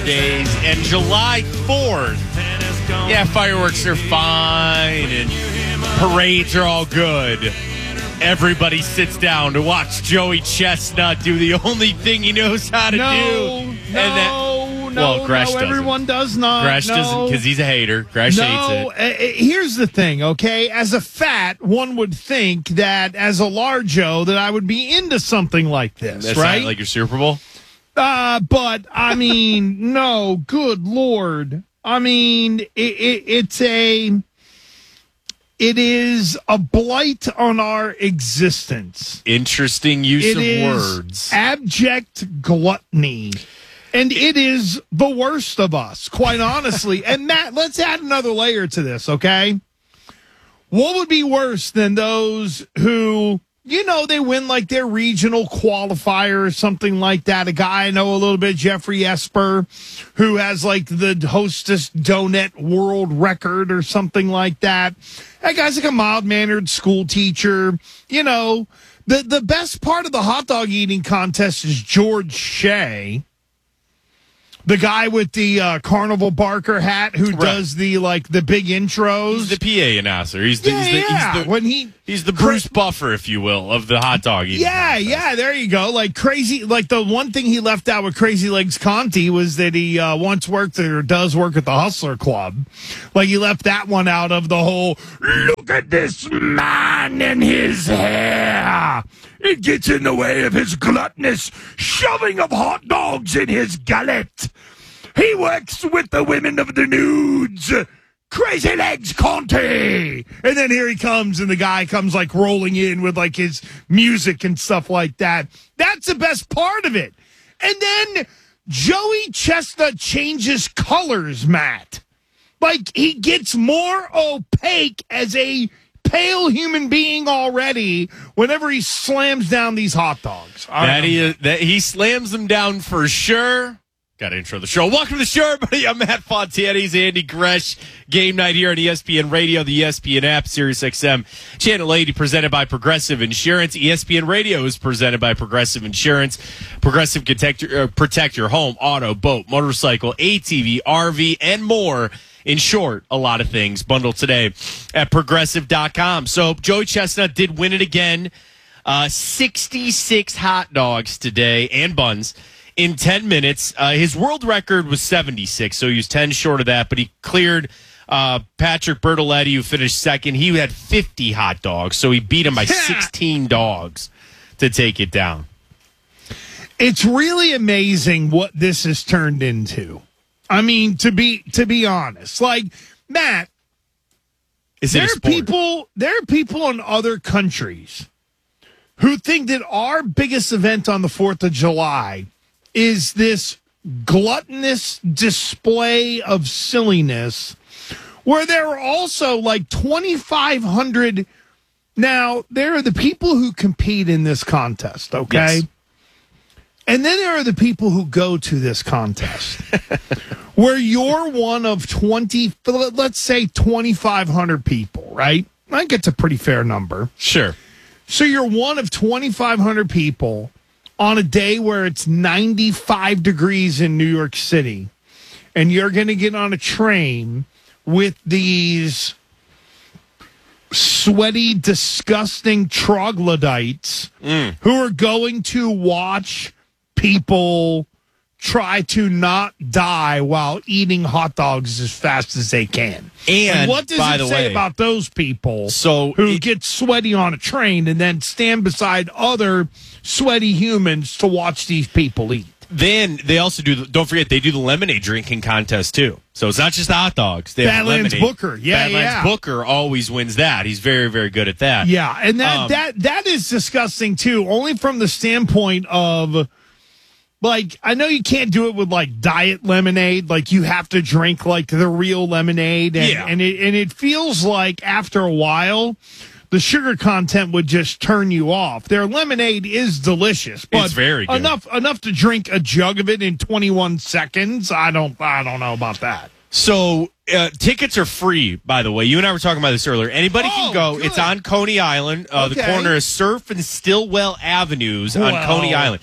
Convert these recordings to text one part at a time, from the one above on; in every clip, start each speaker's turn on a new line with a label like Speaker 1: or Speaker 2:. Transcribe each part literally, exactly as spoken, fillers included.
Speaker 1: holidays, and July fourth, yeah, fireworks are fine, and parades are all good. Everybody sits down to watch Joey Chestnut do the only thing he knows how to
Speaker 2: no,
Speaker 1: do.
Speaker 2: No,
Speaker 1: and that,
Speaker 2: no,
Speaker 1: well, Gresh
Speaker 2: no, everyone does not.
Speaker 1: Gresh
Speaker 2: no.
Speaker 1: doesn't, because he's a hater. Gresh
Speaker 2: no,
Speaker 1: hates it.
Speaker 2: Uh, here's the thing, okay? As a fat, one would think that as a large-o that I would be into something like this,
Speaker 1: That's
Speaker 2: right?
Speaker 1: not like your Super Bowl?
Speaker 2: Uh, but, I mean, no, good Lord. I mean, it, it, it's a... It is a blight on our existence.
Speaker 1: Interesting use
Speaker 2: it
Speaker 1: of
Speaker 2: is
Speaker 1: words.
Speaker 2: Abject gluttony. And it is the worst of us, quite honestly. And Matt, let's add another layer to this, okay? What would be worse than those who, you know, they win like their regional qualifier or something like that? A guy I know a little bit, Jeffrey Esper, who has like the Hostess Donut world record or something like that. That guy's like a mild-mannered school teacher. You know, the, the best part of the hot dog eating contest is George Shea, the guy with the uh, Carnival Barker hat who
Speaker 1: right.
Speaker 2: does the like the big intros.
Speaker 1: He's the P A announcer. He's the,
Speaker 2: yeah,
Speaker 1: he's the,
Speaker 2: yeah.
Speaker 1: He's the,
Speaker 2: when he
Speaker 1: he's the Bruce Buffer, if you will, of the hot dog eating
Speaker 2: Yeah,
Speaker 1: contest.
Speaker 2: yeah, there you go. Like crazy, like the one thing he left out with Crazy Legs Conti was that he uh, once worked or does work at the Hustler Club. Like he left that one out of the whole, look at this man and his hair. It gets in the way of his gluttonous shoving of hot dogs in his gullet. He works with the women of the nudes. Crazy Legs Conti. And then here he comes, and the guy comes like rolling in with like his music and stuff like that. That's the best part of it. And then Joey Chestnut changes colors, Matt. Like he gets more opaque as a pale human being already whenever he slams down these hot dogs.
Speaker 1: That he, that he slams them down for sure. Got to intro the show. Welcome to the show, everybody. I'm Matt Fontana. He's Andy Gresh. Game night here on E S P N Radio, the E S P N app, Sirius X M, Channel eighty, presented by Progressive Insurance. E S P N Radio is presented by Progressive Insurance. Progressive can protect your, uh, protect your home, auto, boat, motorcycle, A T V, R V, and more. In short, a lot of things. Bundle today at Progressive dot com. So Joey Chestnut did win it again. Uh, sixty-six hot dogs today and buns in ten minutes. Uh, his world record was seventy-six, so he was ten short of that, but he cleared uh, Patrick Bertoletti, who finished second. He had fifty hot dogs, so he beat him by sixteen dogs to take it down.
Speaker 2: It's really amazing what this has turned into. I mean, to be to be honest, like Matt,
Speaker 1: Is it
Speaker 2: there
Speaker 1: a
Speaker 2: are
Speaker 1: sport?
Speaker 2: people there are people in other countries who think that our biggest event on the fourth of July is this gluttonous display of silliness, where there are also like twenty-five hundred. Now, there are the people who compete in this contest, okay?
Speaker 1: Yes.
Speaker 2: And then there are the people who go to this contest, where you're one of twenty, let's say twenty-five hundred people, right? I think it's a pretty fair number.
Speaker 1: Sure.
Speaker 2: So you're one of twenty-five hundred people on a day where it's ninety-five degrees in New York City, and you're going to get on a train with these sweaty, disgusting troglodytes
Speaker 1: Mm.
Speaker 2: who are going to watch people try to not die while eating hot dogs as fast as they can.
Speaker 1: And
Speaker 2: like, what does
Speaker 1: by
Speaker 2: it
Speaker 1: the
Speaker 2: say
Speaker 1: way,
Speaker 2: about those people
Speaker 1: so
Speaker 2: who
Speaker 1: it-
Speaker 2: get sweaty on a train and then stand beside other sweaty humans to watch these people eat?
Speaker 1: Then they also do, the, don't forget, they do the lemonade drinking contest, too. So it's not just the hot dogs. They have
Speaker 2: Badlands
Speaker 1: lemonade.
Speaker 2: Booker. Yeah,
Speaker 1: Badlands
Speaker 2: yeah.
Speaker 1: Booker always wins that. He's very, very good at that.
Speaker 2: Yeah, and that,
Speaker 1: Um,
Speaker 2: that that is disgusting, too, only from the standpoint of, like, I know you can't do it with, like, diet lemonade. Like, you have to drink, like, the real lemonade. And,
Speaker 1: Yeah.
Speaker 2: and, it, and it feels like, after a while, the sugar content would just turn you off. Their lemonade is delicious, but
Speaker 1: It's very good.
Speaker 2: enough enough to drink a jug of it in twenty-one seconds. I don't I don't know about that.
Speaker 1: So uh, tickets are free, by the way. You and I were talking about this earlier. Anybody
Speaker 2: Oh,
Speaker 1: can go.
Speaker 2: good.
Speaker 1: It's on Coney Island. Uh, The
Speaker 2: Okay.
Speaker 1: corner is Surf and Stillwell Avenues on
Speaker 2: Well.
Speaker 1: Coney Island.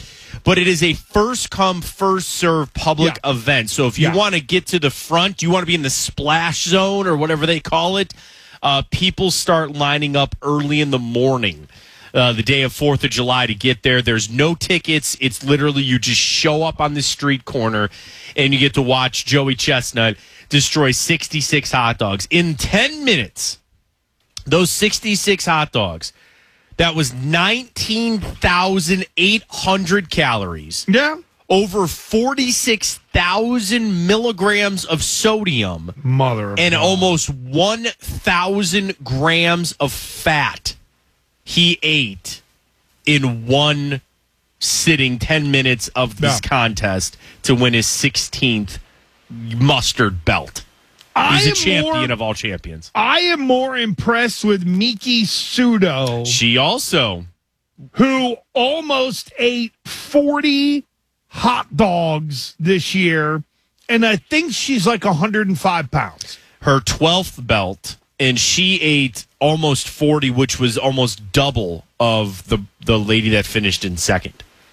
Speaker 1: but it is a first come, first serve public
Speaker 2: Yeah.
Speaker 1: event. So if you
Speaker 2: Yeah.
Speaker 1: want to get to the front, you want to be in the splash zone or whatever they call it, uh, people start lining up early in the morning. Uh, the day of fourth of July to get there. There's no tickets. It's literally you just show up on the street corner and you get to watch Joey Chestnut destroy sixty-six hot dogs. In ten minutes, those sixty-six hot dogs, that was nineteen thousand eight hundred calories.
Speaker 2: Yeah.
Speaker 1: Over forty-six thousand milligrams of sodium.
Speaker 2: Mother of
Speaker 1: And
Speaker 2: God.
Speaker 1: almost one thousand grams of fat he ate in one sitting, ten minutes of this
Speaker 2: Yeah.
Speaker 1: contest to win his sixteenth mustard belt.
Speaker 2: I
Speaker 1: He's a
Speaker 2: am
Speaker 1: champion
Speaker 2: more-
Speaker 1: of all champions.
Speaker 2: I am more impressed with Miki Sudo,
Speaker 1: She also,
Speaker 2: who almost ate forty hot dogs this year, and I think she's like one hundred five pounds.
Speaker 1: her twelfth belt, and she ate almost forty, which was almost double of the the lady that finished in second.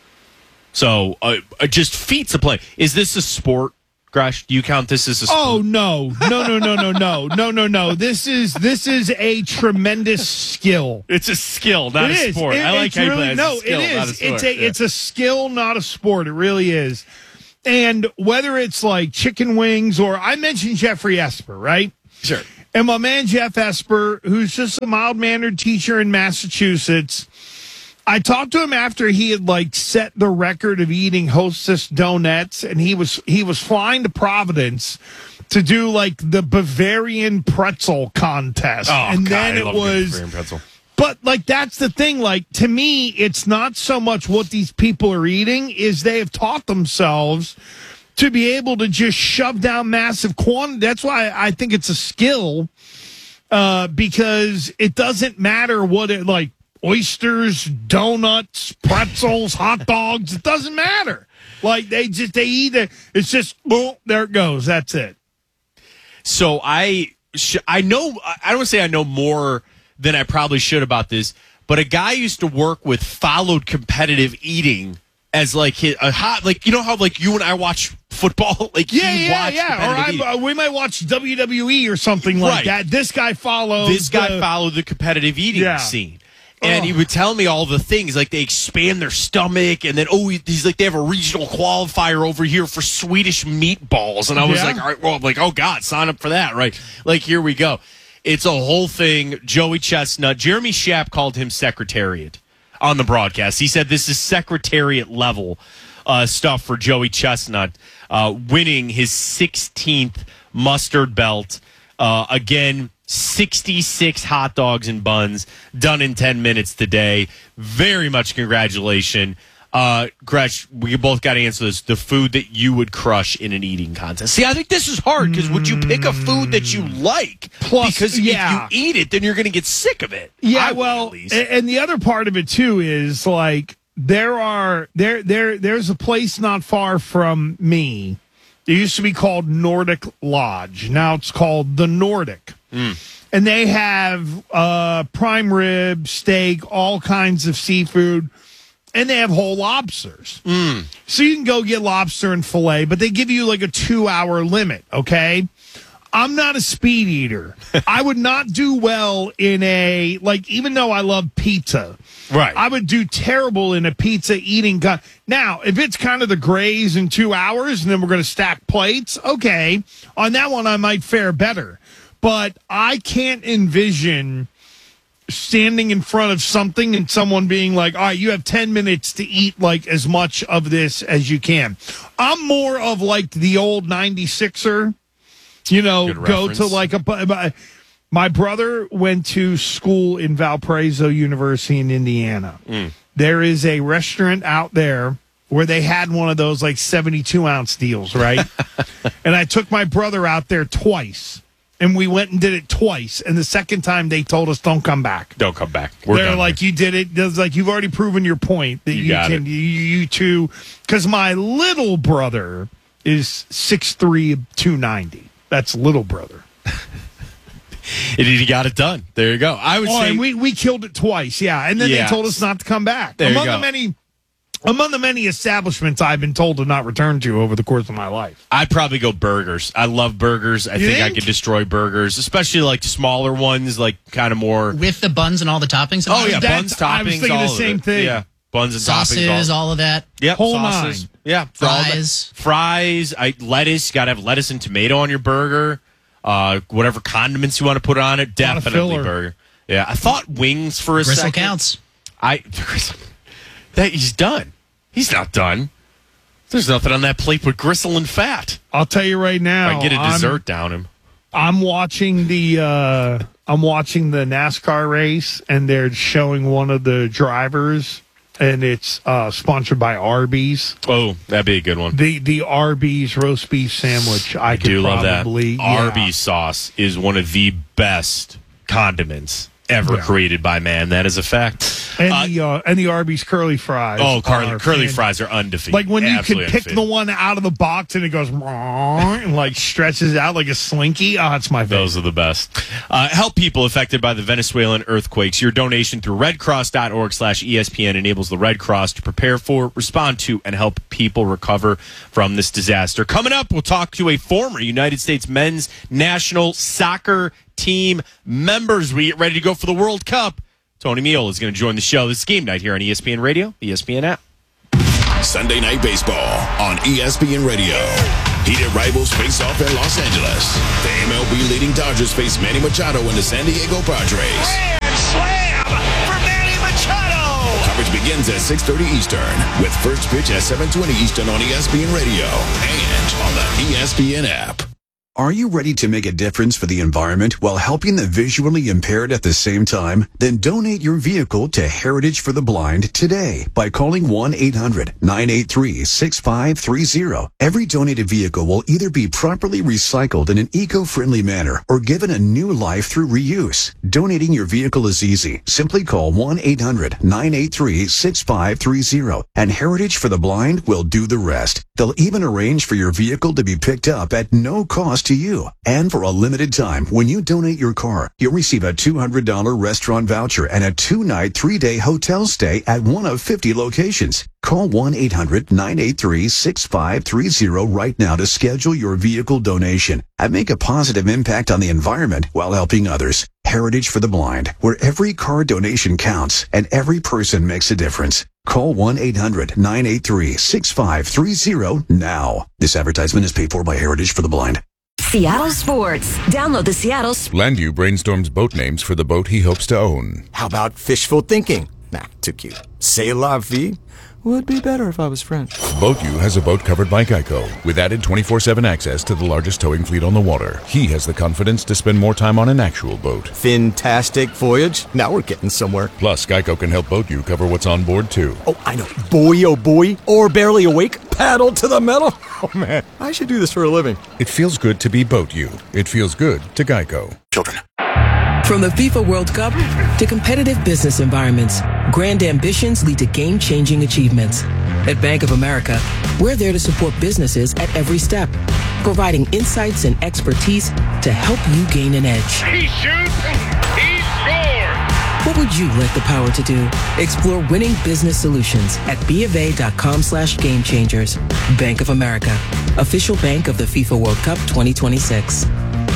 Speaker 1: So, uh, uh, just feats of play. Is this a sport, Gresh? Do you count this as a sport?
Speaker 2: Oh no, no, no, no, no, no, no, no, no! This is this is a tremendous skill.
Speaker 1: It's a skill, not
Speaker 2: It
Speaker 1: a
Speaker 2: is.
Speaker 1: sport.
Speaker 2: It-
Speaker 1: I like
Speaker 2: it's
Speaker 1: how you
Speaker 2: really,
Speaker 1: play it.
Speaker 2: no,
Speaker 1: It's a skill,
Speaker 2: it
Speaker 1: not
Speaker 2: is.
Speaker 1: a sport.
Speaker 2: It's a
Speaker 1: Yeah.
Speaker 2: it's a skill, not a sport. It really is. And whether it's like chicken wings or I mentioned Jeffrey Esper, right?
Speaker 1: Sure.
Speaker 2: And my man Jeff Esper, who's just a mild mannered teacher in Massachusetts, I talked to him after he had like set the record of eating Hostess donuts, and he was he was flying to Providence to do like the Bavarian pretzel contest,
Speaker 1: Oh,
Speaker 2: and
Speaker 1: God,
Speaker 2: then
Speaker 1: I
Speaker 2: it
Speaker 1: love a good
Speaker 2: was.
Speaker 1: Bavarian pretzel.
Speaker 2: But like that's the thing. Like to me, it's not so much what these people are eating; is they have taught themselves to be able to just shove down massive quantity. That's why I think it's a skill, uh, because it doesn't matter what it like oysters, donuts, pretzels, hot dogs. It doesn't matter. Like they just they eat it. It's just boom, there it goes. That's it.
Speaker 1: So I, sh- I know, I don't want to say I know more than I probably should about this, but a guy I used to work with followed competitive eating as like his, a hot, like, you know how like you and I watch football? Like
Speaker 2: Yeah,
Speaker 1: he
Speaker 2: yeah,
Speaker 1: watched
Speaker 2: yeah. Or
Speaker 1: competitive
Speaker 2: I,
Speaker 1: eating.
Speaker 2: uh, we might watch W W E or something like
Speaker 1: Right.
Speaker 2: that. This guy follows.
Speaker 1: This guy
Speaker 2: the,
Speaker 1: followed the competitive eating
Speaker 2: Yeah.
Speaker 1: scene. And
Speaker 2: Oh.
Speaker 1: he would tell me all the things, like they expand their stomach, and then, oh, he's like, they have a regional qualifier over here for Swedish meatballs. And I was
Speaker 2: Yeah.
Speaker 1: like, all right, well, I'm like, oh, God, sign up for that, right? Like, here we go. It's a whole thing. Joey Chestnut, Jeremy Schaap called him Secretariat on the broadcast. He said this is Secretariat level uh, stuff for Joey Chestnut, uh, winning his sixteenth mustard belt. Uh, again, sixty-six hot dogs and buns done in ten minutes today. Very much congratulations. Uh, Gresh, we both got to answer this. The food that you would crush in an eating contest. See, I think this is hard because would you pick a food that you like?
Speaker 2: Plus,
Speaker 1: because
Speaker 2: yeah.
Speaker 1: if you eat it, then you're going to get sick of it.
Speaker 2: Yeah,
Speaker 1: I would,
Speaker 2: well,
Speaker 1: at least.
Speaker 2: a- and the other part of it too is like there are there there there's a place not far from me. It used to be called Nordic Lodge. Now it's called the Nordic.
Speaker 1: Mm.
Speaker 2: And they have uh, prime rib, steak, all kinds of seafood, and they have whole lobsters.
Speaker 1: Mm.
Speaker 2: So you can go get lobster and filet, but they give you like a two-hour limit, okay? I'm not a speed eater. I would not do well in a, like, even though I love pizza,
Speaker 1: Right.
Speaker 2: I would do terrible in a pizza eating gun. Now, if it's kind of the Grays in two hours and then we're going to stack plates, okay. On that one, I might fare better. But I can't envision standing in front of something and someone being like, all right, you have ten minutes to eat like as much of this as you can. I'm more of like the old ninety-sixer, you know,
Speaker 1: Good
Speaker 2: go
Speaker 1: reference.
Speaker 2: to like a, my brother went to school in Valparaiso University in Indiana.
Speaker 1: Mm.
Speaker 2: There is a restaurant out there where they had one of those like seventy-two ounce deals, right? And I took my brother out there twice. And we went and did it twice. And the second time they told us, don't come back.
Speaker 1: Don't come back. We're
Speaker 2: They're
Speaker 1: done
Speaker 2: like,
Speaker 1: here.
Speaker 2: you did it. It's like, you've already proven your point that
Speaker 1: You
Speaker 2: you,
Speaker 1: got
Speaker 2: can,
Speaker 1: it.
Speaker 2: you, you two, because my little brother is six three, two ninety. That's little brother.
Speaker 1: And he got it done. There you go. I would
Speaker 2: Oh,
Speaker 1: say
Speaker 2: and we, we killed it twice. Yeah. And then
Speaker 1: Yeah.
Speaker 2: they told us not to come back.
Speaker 1: There you
Speaker 2: Among
Speaker 1: go.
Speaker 2: the many Among the many establishments I've been told to not return to over the course of my life.
Speaker 1: I'd probably go burgers. I love burgers. I
Speaker 2: You
Speaker 1: think,
Speaker 2: think?
Speaker 1: I could destroy burgers, especially like smaller ones, like kind of more.
Speaker 3: With the buns and all the toppings?
Speaker 1: Oh, yeah,
Speaker 2: That's-
Speaker 1: buns, toppings,
Speaker 2: I was thinking
Speaker 1: all
Speaker 2: the
Speaker 1: of
Speaker 2: same
Speaker 1: it.
Speaker 2: thing.
Speaker 1: Yeah, buns and
Speaker 3: Sauces,
Speaker 1: toppings.
Speaker 3: all of that.
Speaker 1: Yep,
Speaker 2: Whole
Speaker 1: sauces.
Speaker 2: nine.
Speaker 1: Yeah, for all that.
Speaker 3: Fries.
Speaker 1: Fries, I, lettuce. You got to have lettuce and tomato on your burger. Uh, whatever condiments you want to put on it,
Speaker 2: Lot of
Speaker 1: definitely
Speaker 2: filler.
Speaker 1: burger. Yeah, I thought wings for a
Speaker 3: Gristle
Speaker 1: second.
Speaker 3: counts.
Speaker 1: I that he's done. He's not done. There's nothing on that plate but gristle and fat.
Speaker 2: I'll tell you right now.
Speaker 1: I get a
Speaker 2: I'm-
Speaker 1: dessert down him.
Speaker 2: I'm watching the uh, I'm watching the NASCAR race, and they're showing one of the drivers, and it's uh, sponsored by Arby's.
Speaker 1: Oh, that'd be a good one.
Speaker 2: The the Arby's roast beef sandwich. I,
Speaker 1: I
Speaker 2: could
Speaker 1: do love that.
Speaker 2: probably, yeah.
Speaker 1: Arby's sauce is one of the best condiments ever
Speaker 2: Yeah.
Speaker 1: created by man. That is a fact.
Speaker 2: and
Speaker 1: Uh,
Speaker 2: the uh, and the Arby's curly fries.
Speaker 1: oh, curly,
Speaker 2: are
Speaker 1: curly
Speaker 2: fan-
Speaker 1: fries are undefeated.
Speaker 2: Like when you
Speaker 1: Absolutely
Speaker 2: can pick
Speaker 1: undefeated.
Speaker 2: the one out of the box and it goes and like stretches out like a slinky. Oh, it's my favorite.
Speaker 1: Those are the best. Uh, help people affected by the Venezuelan earthquakes. Your donation through redcross.org slash ESPN enables the Red Cross to prepare for, respond to, and help people recover from this disaster. Coming up, we'll talk to a former United States men's national soccer team members. We get ready to go for the World Cup. Tony Meola is going to join the show. This is Game Night here on E S P N Radio, E S P N app.
Speaker 4: Sunday Night Baseball on E S P N Radio. Heated rivals face off in Los Angeles. The M L B leading Dodgers face Manny Machado and the San Diego Padres.
Speaker 5: And slam for Manny Machado.
Speaker 4: Coverage begins at six thirty Eastern with first pitch at seven twenty Eastern on E S P N Radio and on the E S P N app.
Speaker 6: Are you ready to make a difference for the environment while helping the visually impaired at the same time? Then donate your vehicle to Heritage for the Blind today by calling one eight hundred nine eight three six five three zero. Every donated vehicle will either be properly recycled in an eco-friendly manner or given a new life through reuse. Donating your vehicle is easy. Simply call one eight hundred nine eight three six five three zero and Heritage for the Blind will do the rest. They'll even arrange for your vehicle to be picked up at no cost to you. And for a limited time, when you donate your car, you'll receive a two hundred dollars restaurant voucher and a two-night, three-day hotel stay at one of fifty locations. Call one eight hundred nine eight three six five three zero right now to schedule your vehicle donation and make a positive impact on the environment while helping others. Heritage for the Blind, where every car donation counts and every person makes a difference. Call one eight hundred nine eight three six five three zero now. This advertisement is paid for by Heritage for the Blind.
Speaker 7: Seattle Sports. Download the Seattle Sports.
Speaker 8: Landu brainstorms boat names for the boat he hopes to own.
Speaker 9: How about fishful thinking? Nah, too cute. C'est la vie would be better if I was French.
Speaker 8: BoatU has a boat covered by Geico with added twenty-four seven access to the largest towing fleet on the water. He has the confidence to spend more time on an actual boat.
Speaker 9: Fantastic voyage. Now we're getting somewhere.
Speaker 8: Plus, Geico can help BoatU cover what's on board, too.
Speaker 9: Oh, I know. Boy, oh boy. Or barely awake. Paddle to the metal. Oh, man. I should do this for a living.
Speaker 8: It feels good to be BoatU. It feels good to Geico.
Speaker 4: Children.
Speaker 10: From the FIFA World Cup to competitive business environments, grand ambitions lead to game-changing achievements. At Bank of America, we're there to support businesses at every step, providing insights and expertise to help you gain an edge.
Speaker 5: He shoots. He scores.
Speaker 10: What would you like the power to do? Explore winning business solutions at BofA.com slash game changers. Bank of America, official bank of the FIFA World Cup twenty twenty-six.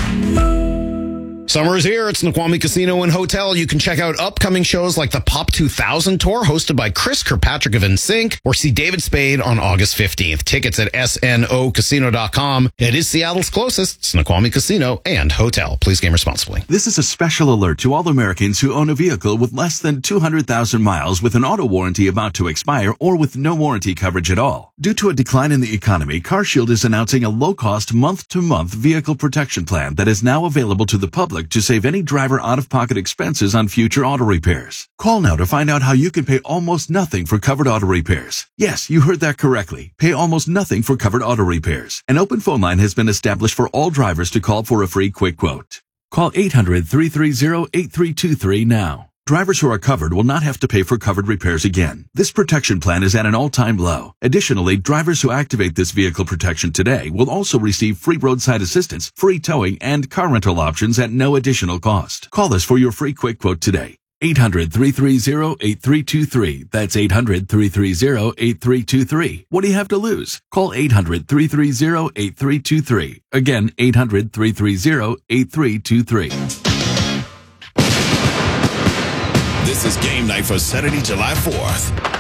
Speaker 11: Summer is here. It's Snoqualmie Casino and Hotel. You can check out upcoming shows like the Pop two thousand Tour hosted by Chris Kirkpatrick of N Sync or see David Spade on August fifteenth. Tickets at S N O casino dot com. It is Seattle's closest Snoqualmie Casino and Hotel. Please game responsibly.
Speaker 12: This is a special alert to all Americans who own a vehicle with less than two hundred thousand miles with an auto warranty about to expire or with no warranty coverage at all. Due to a decline in the economy, CarShield is announcing a low-cost month-to-month vehicle protection plan that is now available to the public to save any driver out-of-pocket expenses on future auto repairs. Call now to find out how you can pay almost nothing for covered auto repairs. Yes, you heard that correctly. Pay almost nothing for covered auto repairs. An open phone line has been established for all drivers to call for a free quick quote. Call eight hundred three three zero eight three two three now. Drivers who are covered will not have to pay for covered repairs again. This protection plan is at an all-time low. Additionally, drivers who activate this vehicle protection today will also receive free roadside assistance, free towing, and car rental options at no additional cost. Call us for your free quick quote today. eight hundred, three three zero, eight three two three. That's eight hundred, three three zero, eight three two three. What do you have to lose? Call eight hundred, three three zero, eight three two three. Again, eight hundred, three three zero, eight three two three.
Speaker 4: This is Game Night for Saturday, July fourth.